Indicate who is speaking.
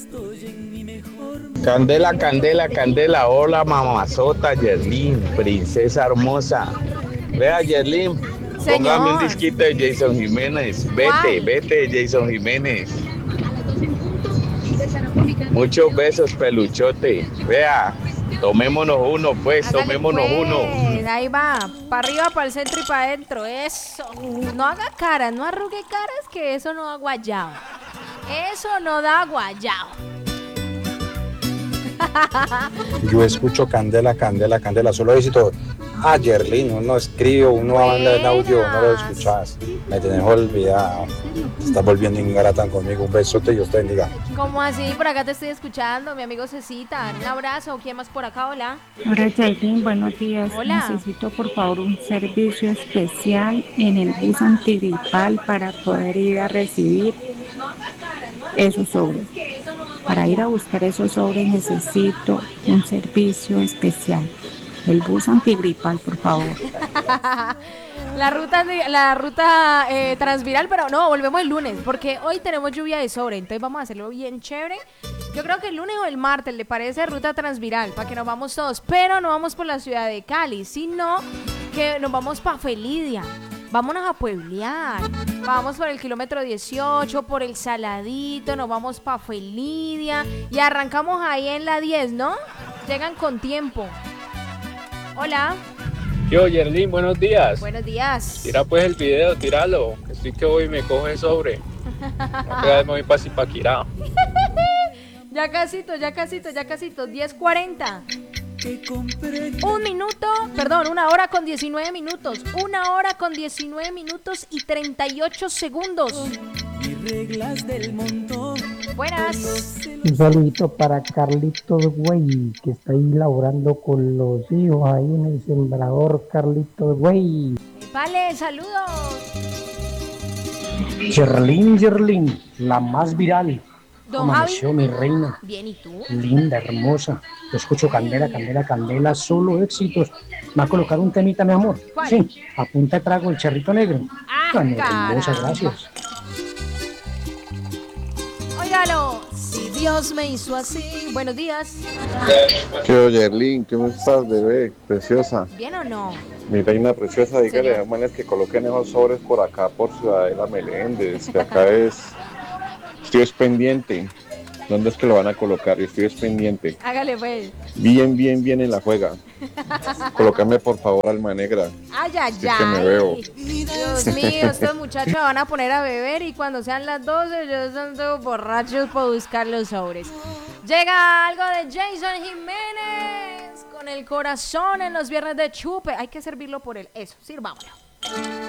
Speaker 1: Candela, candela, candela. Hola, mamazota, Yerlin, princesa hermosa. Vea, Yerlin, póngame un
Speaker 2: Señor,
Speaker 1: disquito de Jason Jiménez. Vete,
Speaker 2: ¿cuál?
Speaker 1: vete, Jason Jiménez. Muchos besos, peluchote. Vea, tomémonos uno, pues,
Speaker 2: Hágale
Speaker 1: tomémonos uno.
Speaker 2: pues, ahí va, para arriba, para el centro y para adentro, eso. No haga caras, no arrugue caras, que eso no da guayao. Eso no da guayao.
Speaker 3: Yo escucho Candela, Candela, Candela, solo éxito. Ah, Yerlin, uno escribe, uno manda en audio, no lo
Speaker 2: Buenas.
Speaker 3: escuchas. Me tenés olvidado. Te estás volviendo ingrata conmigo. Un besote y Dios te bendiga.
Speaker 2: ¿Cómo así? Por acá te estoy escuchando, mi amigo Cecita. Un abrazo. ¿Quién más por acá? Hola.
Speaker 4: Hola, Jason, buenos días.
Speaker 2: Hola.
Speaker 4: Necesito por favor un servicio especial en el bus antigripal para poder ir a recibir esos sobres. Para ir a buscar esos sobres necesito un servicio especial. El bus antigripal, por favor.
Speaker 2: La ruta transviral, pero no, volvemos el lunes, porque hoy tenemos lluvia de sobre, entonces vamos a hacerlo bien chévere. Yo creo que el lunes o el martes le parece ruta transviral, para que nos vamos todos, pero no vamos por la ciudad de Cali, sino que nos vamos para Felidia. Vámonos a pueblear. Vamos por el kilómetro 18, por el Saladito, nos vamos para Felidia y arrancamos ahí en la 10, ¿no? Llegan con tiempo. Hola.
Speaker 5: Yo, Yerlin, buenos días.
Speaker 2: Buenos días.
Speaker 5: Tira pues el video, tíralo. Que estoy que hoy me coge sobre. No me voy para Zipaquirá.
Speaker 2: Ya casito, ya casito, ya casito. 10:40. Un minuto, perdón, 1 hora con 19 minutos. 1 hora con 19 minutos y 38 segundos. Buenas.
Speaker 6: Un saludito para Carlitos Güey, que está ahí laborando con los hijos ahí en el sembrador. Carlitos Güey.
Speaker 2: Vale, saludos.
Speaker 6: Yerlin, la más viral.
Speaker 2: Don
Speaker 6: Amaneció
Speaker 2: Javi.
Speaker 6: mi reina,
Speaker 2: Bien, ¿y tú?
Speaker 6: linda, hermosa. Yo escucho Candela, Candela, Candela, solo éxitos. ¿Me va a colocar un temita, mi amor?
Speaker 2: ¿Cuál?
Speaker 6: Sí, a punta de trago el charrito negro. Tan hermosa,
Speaker 2: caramba.
Speaker 6: gracias.
Speaker 2: Óigalo. Si Dios me hizo así. Buenos días.
Speaker 7: ¿Qué Yerlin? ¿Cómo estás, bebé? Preciosa.
Speaker 2: ¿Bien o no?
Speaker 7: Mi reina preciosa, dígale
Speaker 2: Señor.
Speaker 7: a los manes que coloquen esos sobres por acá, por Ciudadela Meléndez, que acá es... Estoy es pendiente. ¿Dónde es que lo van a colocar? Yo estoy es pendiente.
Speaker 2: Hágale pues.
Speaker 7: Bien, bien, bien en la juega. Colócame por favor Alma Negra.
Speaker 2: Ay, ay,
Speaker 7: Si es que me veo.
Speaker 2: ay. Dios mío, estos muchachos van a poner a beber y cuando sean las 12 ya están todos borrachos por buscar los sobres. Llega algo de Jason Jiménez con el corazón en los viernes de chupe. Hay que servirlo por él. Eso, sirvámoslo.